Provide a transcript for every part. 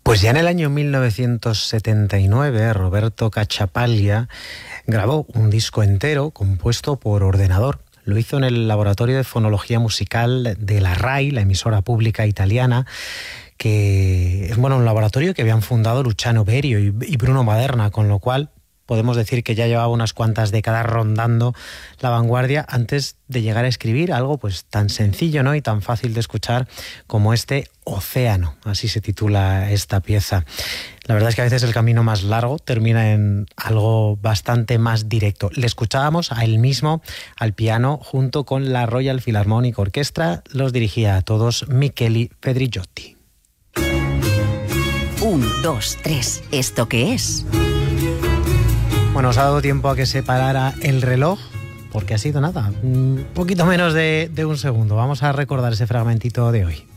Pues ya en el año 1979, Roberto Cachapaglia grabó un disco entero compuesto por ordenador. Lo hizo en el Laboratorio de Fonología Musical de la RAI, la emisora pública italiana, que es un laboratorio que habían fundado Luciano Berio y Bruno Maderna, con lo cual podemos decir que ya llevaba unas cuantas décadas rondando la vanguardia antes de llegar a escribir algo pues tan sencillo, ¿no?, y tan fácil de escuchar como este Océano, así se titula esta pieza. La verdad es que a veces el camino más largo termina en algo bastante más directo. Le escuchábamos a él mismo al piano junto con la Royal Philharmonic Orchestra. Los dirigía a todos Micheli Pedrigiotti. 1, 2, 3. ¿Esto qué es? Bueno, os ha dado tiempo a que se parara el reloj, porque ha sido nada, un poquito menos de un segundo. Vamos a recordar ese fragmentito de hoy.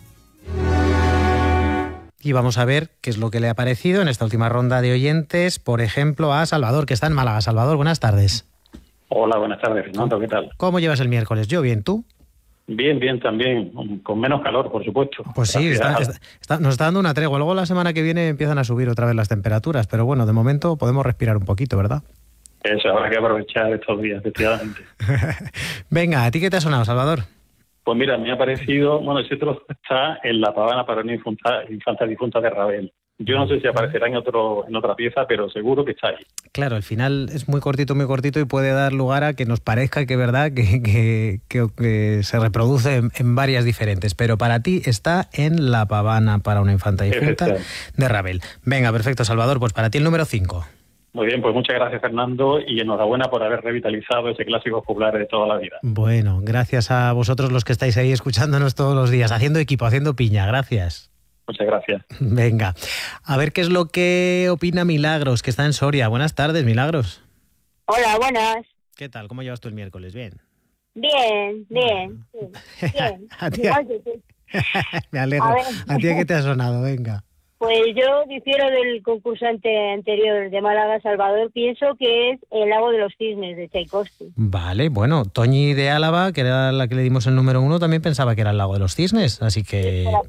Y vamos a ver qué es lo que le ha parecido en esta última ronda de oyentes. Por ejemplo, a Salvador, que está en Málaga. Salvador, buenas tardes. Hola, buenas tardes, Fernando, ¿qué tal? ¿Cómo llevas el miércoles? Yo bien, ¿tú? Bien, también, con menos calor, por supuesto. Pues sí, nos está dando una tregua. Luego la semana que viene empiezan a subir otra vez las temperaturas, pero bueno, de momento podemos respirar un poquito, ¿verdad? Eso, habrá que aprovechar estos días, efectivamente. Venga, ¿a ti qué te ha sonado, Salvador? Pues mira, me ha parecido, ese trozo está en La Pavana para una infanta difunta de Ravel. Yo no sé si aparecerá en otra pieza, pero seguro que está ahí. Claro, el final es muy cortito y puede dar lugar a que nos parezca que verdad que se reproduce en varias diferentes. Pero para ti está en La Pavana para una infanta difunta de Ravel. Venga, perfecto, Salvador, pues para ti el número 5. Muy bien, pues muchas gracias, Fernando, y enhorabuena por haber revitalizado ese clásico popular de toda la vida. Bueno, gracias a vosotros los que estáis ahí escuchándonos todos los días, haciendo equipo, haciendo piña. Gracias. Muchas gracias. Venga, a ver qué es lo que opina Milagros, que está en Soria. Buenas tardes, Milagros. Hola, buenas. ¿Qué tal? ¿Cómo llevas tú el miércoles? ¿Bien? Bien. ¿A ti? Me alegro. ¿A ti qué te ha sonado? Venga. Pues yo difiero del concursante anterior de Málaga, Salvador. Pienso que es El lago de los cisnes, de Tchaikovsky. Vale, bueno, Toñi de Álava, que era la que le dimos el número 1, también pensaba que era El lago de los cisnes, así que...